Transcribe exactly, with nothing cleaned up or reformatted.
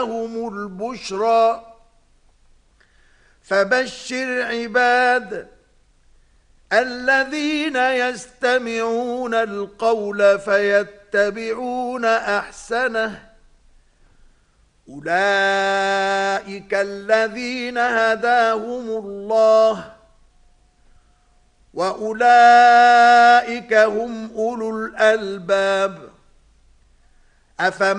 لهم البشرى فبشر عباد الذين يستمعون القول فيتبعون أحسنه أولئك الذين هداهم الله وأولئك هم أولو الألباب. أفمن